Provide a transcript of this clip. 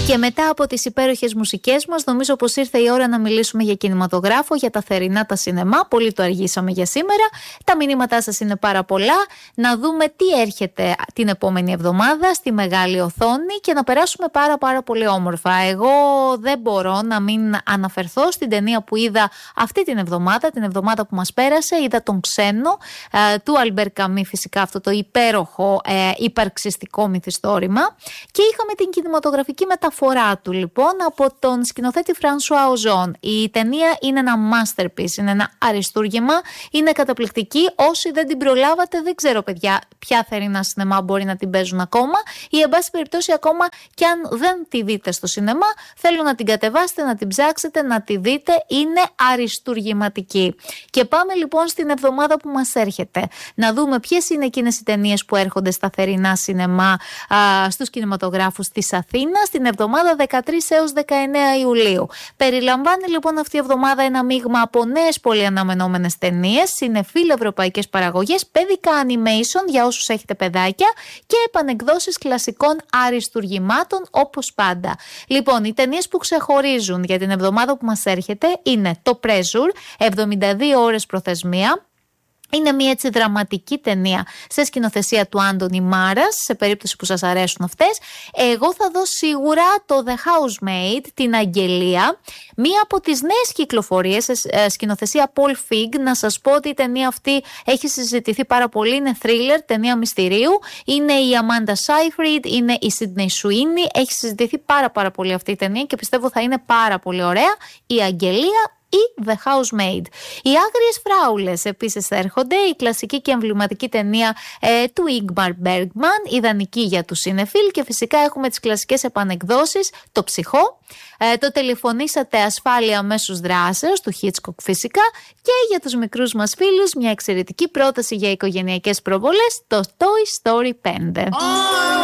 Και μετά από τις υπέροχες μουσικές μας, νομίζω πως ήρθε η ώρα να μιλήσουμε για κινηματογράφο, για τα θερινά τα σινεμά. Πολύ το αργήσαμε για σήμερα. Τα μηνύματά σας είναι πάρα πολλά. Να δούμε τι έρχεται την επόμενη εβδομάδα στη μεγάλη οθόνη και να περάσουμε πάρα πολύ όμορφα. Εγώ δεν μπορώ να μην αναφερθώ στην ταινία που είδα αυτή την εβδομάδα που μας πέρασε. Είδα τον Ξένο του Αλμπέρ Καμί, φυσικά αυτό το υπέροχο υπαρξιστικό μυθιστόρημα, και είχαμε την κινηματογραφική μεταφορά του λοιπόν από τον σκηνοθέτη Φρανσουά Οζόν. Η ταινία είναι ένα masterpiece, είναι ένα αριστούργημα, είναι καταπληκτική. Όσοι δεν την προλάβατε, δεν ξέρω παιδιά ποια θερινά σινεμά μπορεί να την παίζουν ακόμα, ή εν πάση περιπτώσει ακόμα και αν δεν τη δείτε στο σινεμά, θέλω να την κατεβάσετε, να την ψάξετε, να τη δείτε, είναι αριστουργηματική. Και πάμε λοιπόν στην εβδομάδα που μας έρχεται, να δούμε ποιες είναι εκείνες οι ταινίες που έρχονται στα θερινά σινεμά στους κινηματογράφους της Αθήνας την εβδομάδα 13 έως 19 Ιουλίου. Περιλαμβάνει λοιπόν αυτή η εβδομάδα ένα μείγμα από νέες πολύ αναμενόμενες ταινίες, συνεφίλ ευρωπαϊκές παραγωγές, παιδικά animation για όσους έχετε παιδάκια και επανεκδόσεις κλασικών αριστουργημάτων όπως πάντα. Λοιπόν, οι ταινίες που ξεχωρίζουν για την εβδομάδα που μας έρχεται είναι το Pressure, 72 ώρες προθεσμία. Είναι μια έτσι δραματική ταινία σε σκηνοθεσία του Άντονι Μάρας, σε περίπτωση που σας αρέσουν αυτές. Εγώ θα δω σίγουρα το The Housemaid, την Αγγελία, μία από τις νέες κυκλοφορίες σε σκηνοθεσία Paul Feig. Να σας πω ότι η ταινία αυτή έχει συζητηθεί πάρα πολύ, είναι thriller, ταινία μυστηρίου. Είναι η Amanda Seyfried, είναι η Sydney Sweeney. Έχει συζητηθεί πάρα πολύ αυτή η ταινία και πιστεύω θα είναι πάρα πολύ ωραία. Η Αγγελία ή The Housemaid. Οι Άγριες Φράουλες επίσης έρχονται, η κλασική και εμβληματική ταινία του Ingmar Bergman, ιδανική για τους συνεφίλ, και φυσικά έχουμε τις κλασικές επανεκδόσεις, το Ψυχό, το Τηλεφωνήσατε Ασφάλεια Μέσους Δράσεως του Hitchcock φυσικά, και για τους μικρούς μας φίλους μια εξαιρετική πρόταση για οικογενειακές προβολές, το Toy Story 5.